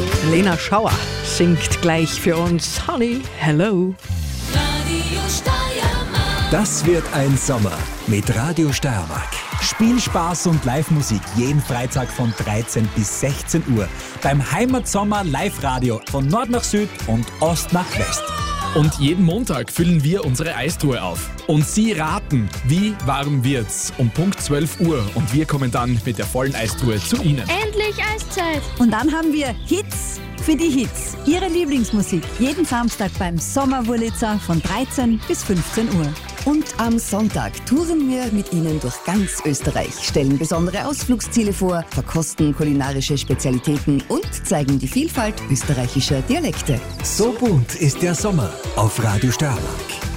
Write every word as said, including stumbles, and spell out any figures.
Lena Schauer singt gleich für uns Honey, Hello. Radio Steiermark. Das wird ein Sommer mit Radio Steiermark. Spielspaß und Live-Musik jeden Freitag von dreizehn bis sechzehn Uhr. Beim Heimatsommer Live-Radio von Nord nach Süd und Ost nach West. Und jeden Montag füllen wir unsere Eistruhe auf. Und Sie raten, wie warm wird's um Punkt zwölf Uhr. Und wir kommen dann mit der vollen Eistruhe zu Ihnen. Endlich Eiszeit! Und dann haben wir Hits für die Hits. Ihre Lieblingsmusik jeden Samstag beim Sommerwurlitzer von dreizehn bis fünfzehn Uhr. Und am Sonntag touren wir mit Ihnen durch ganz Österreich, stellen besondere Ausflugsziele vor, verkosten kulinarische Spezialitäten und zeigen die Vielfalt österreichischer Dialekte. So bunt ist der Sommer auf Radio Steiermark.